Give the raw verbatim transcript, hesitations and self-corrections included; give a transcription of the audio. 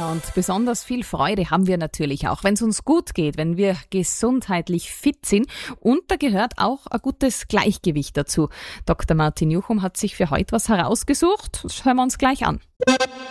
Ja, und besonders viel Freude haben wir natürlich auch, wenn es uns gut geht, wenn wir gesundheitlich fit sind. Und da gehört auch ein gutes Gleichgewicht dazu. Doktor Martin Juchum hat sich für heute was herausgesucht. Das hören wir uns gleich an.